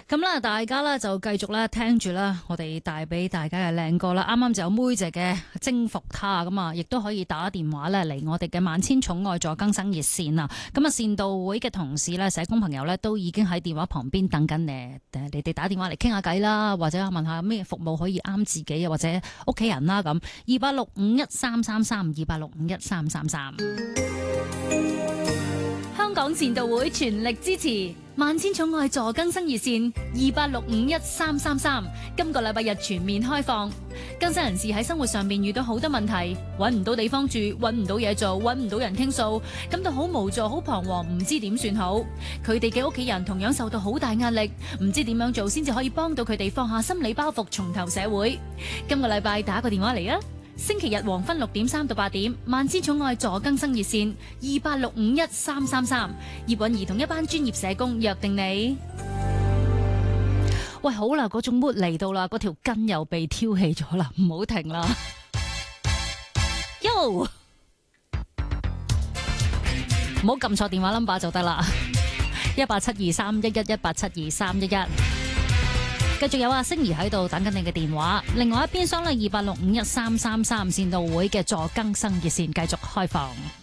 咁啦，大家咧就繼續咧聽住啦，我哋帶俾大家嘅靚歌啦。啱啱就有妹姐嘅征服他咁啊，亦都可以打電話咧嚟我哋嘅萬千寵愛助更生熱線啊。咁啊，善道會嘅同事咧、社工朋友咧都已經喺電話旁邊等緊你哋打電話嚟傾下偈啦，或者問下咩服務可以啱自己啊，或者屋企人啦咁。2861333286513333。香港善道會全力支持萬千寵愛助更生熱線28651333，今個禮拜日全面開放。更生人士喺生活上面遇到好多問題，揾唔到地方住，揾唔到嘢做，揾唔到人傾訴，感到好無助、好彷徨，唔知點算好。佢哋嘅屋企人同樣受到好大壓力，唔知點樣做先至可以幫到佢哋放下心理包袱，重投社會。今個禮拜打個電話嚟啊！星期日黃昏6點3到8點，萬千寵愛助更生熱線28651333，葉韻儀同一班專業社工約定你。喂，好啦，嗰種 mood 嚟到啦，嗰條筋又被挑起咗啦，唔好停啦。Yo， 唔好撳錯電話 number 就得啦，1872311，1872311。繼續有阿星兒喺度等緊你嘅電話，另外一邊廂咧，28651333，善道會嘅助更生熱線繼續開放。